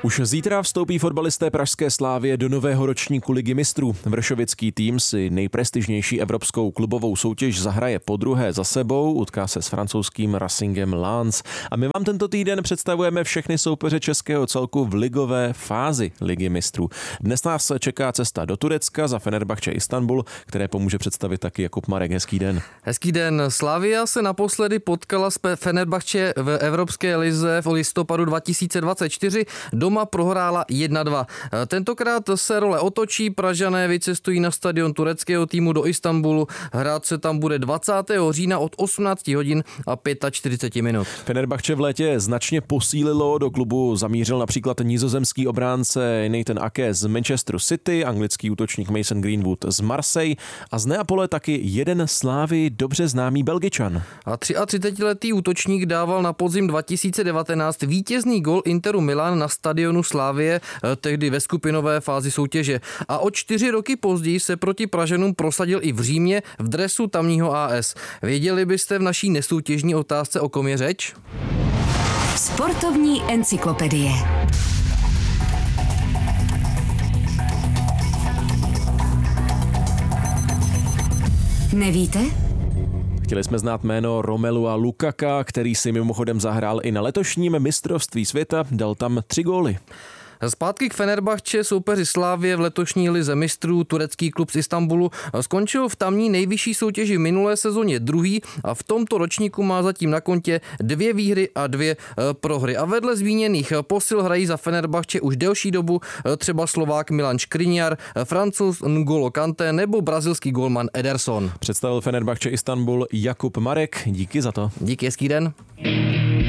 Už zítra vstoupí fotbalisté pražské Slavie do nového ročníku Ligy mistrů. Vršovický tým si nejprestižnější evropskou klubovou soutěž zahraje podruhé za sebou, utká se s francouzským Racingem Lens. A my vám tento týden představujeme všechny soupeře českého celku v ligové fázi Ligy mistrů. Dnes nás čeká cesta do Turecka za Fenerbahce Istanbul, které pomůže představit taky Jakub Marek. Hezký den. Hezký den. Slavia se naposledy potkala s Fenerbahce v Evropské lize v listopadu 2024. Doma prohrála 1-2. Tentokrát se role otočí, Pražané vycestují na stadion tureckého týmu do Istanbulu. Hrát se tam bude 20. října od 18 hodin a 45 minut. Fenerbahce v létě značně posílilo, do klubu zamířil například nizozemský obránce Nathan Ake z Manchesteru City, anglický útočník Mason Greenwood z Marseille a z Neapole taky jeden Slavii dobře známý Belgičan. A 33letý útočník dával na podzim 2019 vítězný gol Interu Milan na stadionu Slavie, tehdy ve skupinové fázi soutěže. A o 4 roky později se proti Pražanům prosadil i v Římě v dresu tamního AS. Věděli byste v naší nesoutěžní otázce, o kom je řeč? Sportovní encyklopedie. Nevíte? Chtěli jsme znát jméno Romela Lukaka, který si mimochodem zahrál i na letošním mistrovství světa, dal tam 3 góly. Zpátky k Fenerbahce, soupeři Slavie v letošní lize mistrů, turecký klub z Istanbulu skončil v tamní nejvyšší soutěži minulé sezóně druhý a v tomto ročníku má zatím na kontě 2 výhry a 2 prohry. A vedle zmíněných posil hrají za Fenerbahce už delší dobu třeba Slovák Milan Škriniar, Francouz N'Golo Kanté nebo brazilský golman Ederson. Představil Fenerbahce Istanbul Jakub Marek, díky za to. Díky, hezký den.